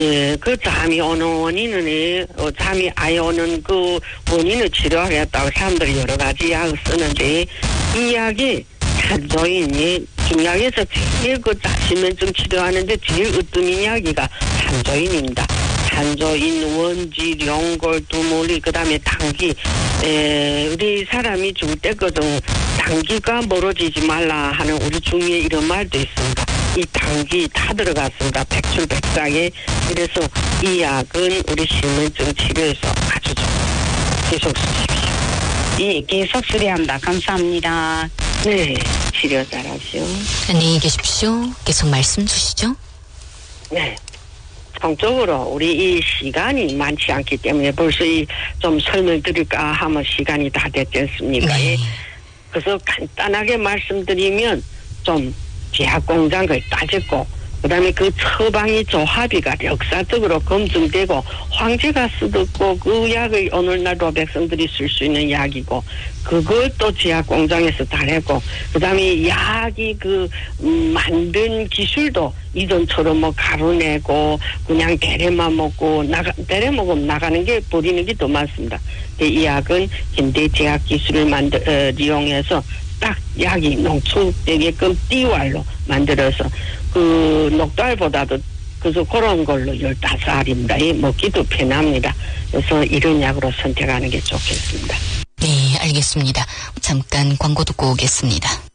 예, 그 잠이 오는 원인은, 잠이 아예 오는 그 원인을 치료하겠다고 사람들이 여러 가지 약을 쓰는데, 이 약이 산조인이 중약에서 제일 그 자신면증 치료하는데 제일 으뜸인 약이가 산조인입니다. 산조인, 원지, 룡골, 두물리, 그 다음에 당귀. 우리 사람이 죽을 때거든 당귀가 멀어지지 말라 하는 우리 중에 이런 말도 있습니다. 이 당귀 다 들어갔습니다. 백출백상에. 그래서 이 약은 우리 신문증 치료에서 아주 좋습니다. 계속 쓰십시오. 예, 계속 수리합니다. 감사합니다. 네, 치료 잘하시오. 안녕히 계십시오. 계속 말씀 주시죠. 네. 통적으로 우리 이 시간이 많지 않기 때문에 벌써 좀 설명드릴까 하면 시간이 다 됐지 않습니까? 네. 그래서 간단하게 말씀드리면 좀 제약공장을 따졌고 그다음에 그 처방이 조합이가 역사적으로 검증되고 황제가 쓰고 그 약을 오늘날도 백성들이 쓸 수 있는 약이고 그걸 또 제약공장에서 다 했고 그다음에 약이 그 만든 기술도 이전처럼 뭐 가루 내고 그냥 대래만 먹고 대래 먹으면 나가는 게 버리는 게 더 많습니다. 이 약은 현대 제약 기술을 이용해서 딱 약이 농축되게끔 띠왈로 만들어서 그 녹달보다도 그래서 그런 걸로 15알입니다. 먹기도 편합니다. 그래서 이런 약으로 선택하는 게 좋겠습니다. 네, 알겠습니다. 잠깐 광고 듣고 오겠습니다.